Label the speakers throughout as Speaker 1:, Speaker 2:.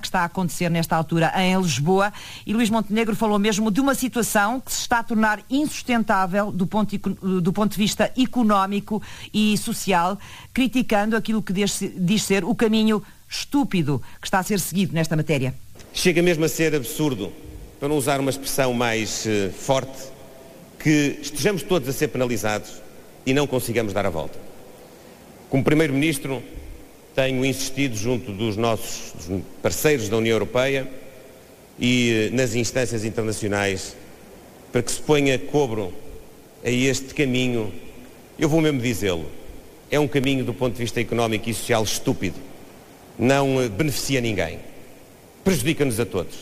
Speaker 1: está a acontecer nesta altura em Lisboa, e Luís Montenegro falou mesmo de uma situação que se está a tornar insustentável do ponto de vista económico e social, criticando aquilo que diz ser o caminho estúpido que está a ser seguido nesta matéria.
Speaker 2: Chega mesmo a ser absurdo, para não usar uma expressão mais forte, que estejamos todos a ser penalizados e não consigamos dar a volta. Como Primeiro-Ministro, tenho insistido junto dos nossos parceiros da União Europeia e nas instâncias internacionais para que se ponha cobro a este caminho. Eu vou mesmo dizê-lo, é um caminho do ponto de vista económico e social estúpido, não beneficia ninguém, prejudica-nos a todos,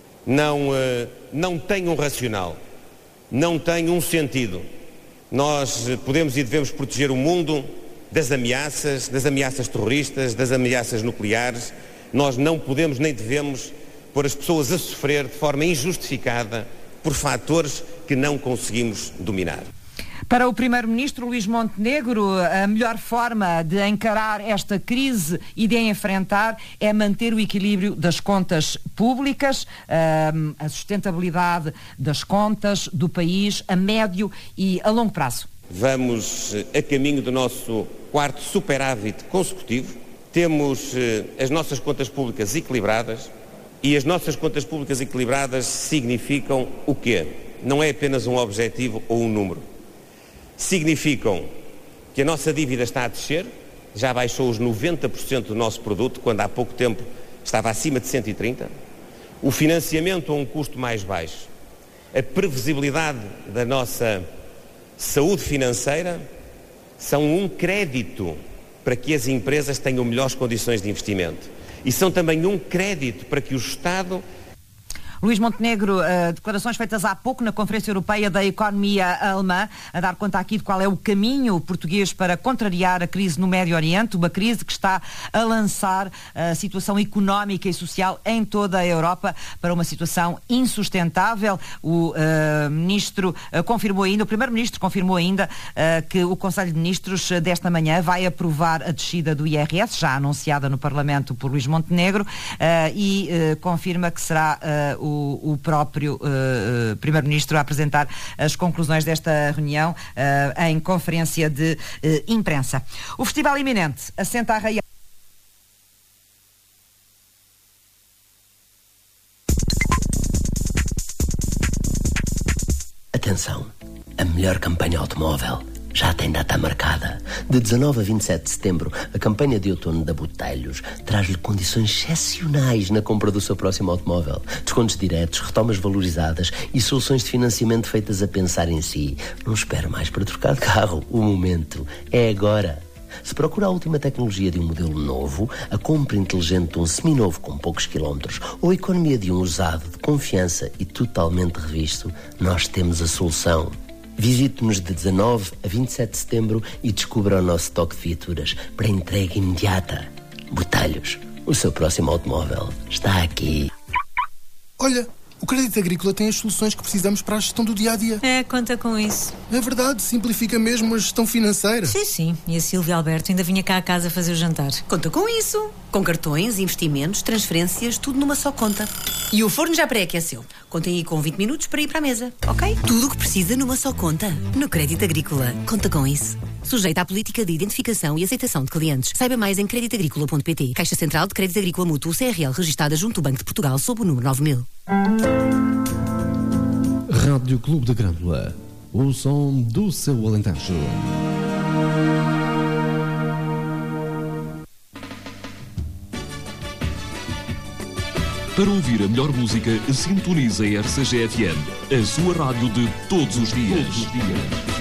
Speaker 2: não tem um racional, não tem um sentido. Nós podemos e devemos proteger o mundo das ameaças terroristas, das ameaças nucleares. Nós não podemos nem devemos pôr as pessoas a sofrer de forma injustificada por fatores que não conseguimos dominar.
Speaker 1: Para o Primeiro-Ministro Luís Montenegro, a melhor forma de encarar esta crise e de a enfrentar é manter o equilíbrio das contas públicas, a sustentabilidade das contas do país a médio e a longo prazo.
Speaker 2: Vamos a caminho do nosso 4º superávit consecutivo. Temos as nossas contas públicas equilibradas, e as nossas contas públicas equilibradas significam o quê? Não é apenas um objetivo ou um número. Significam que a nossa dívida está a descer, já baixou os 90% do nosso produto, quando há pouco tempo estava acima de 130%. O financiamento a um custo mais baixo, a previsibilidade da nossa saúde financeira são um crédito para que as empresas tenham melhores condições de investimento. E são também um crédito para que o Estado...
Speaker 1: Luís Montenegro, declarações feitas há pouco na Conferência Europeia da Economia Alemã, a dar conta aqui de qual é o caminho português para contrariar a crise no Médio Oriente, uma crise que está a lançar a situação económica e social em toda a Europa para uma situação insustentável. O Primeiro-Ministro confirmou ainda que o Conselho de Ministros desta manhã vai aprovar a descida do IRS, já anunciada no Parlamento por Luís Montenegro, e confirma que será o próprio Primeiro-Ministro a apresentar as conclusões desta reunião em conferência de imprensa. O Festival Iminente assenta a Arraial.
Speaker 3: Atenção, a melhor campanha automóvel já tem data marcada. De 19 a 27 de setembro, a campanha de outono da Botelhos traz-lhe condições excepcionais na compra do seu próximo automóvel. Descontos diretos, retomas valorizadas e soluções de financiamento feitas a pensar em si. Não espere mais para trocar de carro. O momento é agora. Se procura a última tecnologia de um modelo novo, a compra inteligente de um seminovo com poucos quilómetros ou a economia de um usado de confiança e totalmente revisto, nós temos a solução. Visite-nos de 19 a 27 de setembro e descubra o nosso toque de viaturas para entrega imediata. Botelhos, o seu próximo automóvel está aqui.
Speaker 4: Olha, o Crédito Agrícola tem as soluções que precisamos para a gestão do dia-a-dia.
Speaker 5: Conta com isso.
Speaker 4: É verdade, simplifica mesmo a gestão financeira.
Speaker 5: Sim. E a Silvia Alberto ainda vinha cá a casa fazer o jantar.
Speaker 6: Conta com isso. Com cartões, investimentos, transferências, tudo numa só conta. E o forno já pré-aqueceu. Contem aí com 20 minutos para ir para a mesa, ok? Tudo o que precisa numa só conta. No Crédito Agrícola. Conta com isso. Sujeita à política de identificação e aceitação de clientes. Saiba mais em creditagricola.pt. Caixa Central de Crédito Agrícola Mútuo CRL, registada junto ao Banco de Portugal sob o número 9000.
Speaker 7: Rádio Clube da Grândola, o som do seu Alentejo.
Speaker 8: Para ouvir a melhor música, sintonize a RCG FM, a sua rádio de todos os dias.